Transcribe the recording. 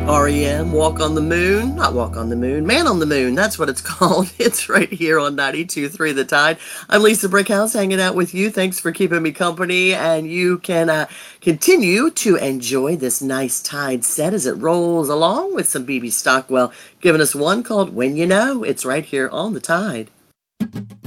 REM, Walk on the Moon, not Walk on the Moon, Man on the Moon, that's what it's called. It's right here on 92.3 The Tide. I'm Lisa Brickhouse hanging out with you. Thanks for keeping me company, and you can continue to enjoy this nice Tide set as it rolls along with some BB Stockwell, giving us one called When You Know. It's right here on The Tide.